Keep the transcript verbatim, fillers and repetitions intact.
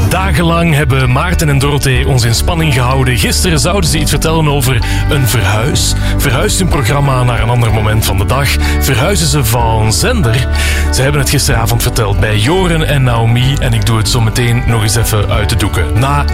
Dagenlang hebben Maarten en Dorothee ons in spanning gehouden. Gisteren zouden ze iets vertellen over een verhuis. Verhuist hun programma naar een ander moment van de dag? Verhuizen ze van zender? Ze hebben het gisteravond verteld bij Joren en Naomi en ik doe het zo meteen nog eens even uit de doeken. Na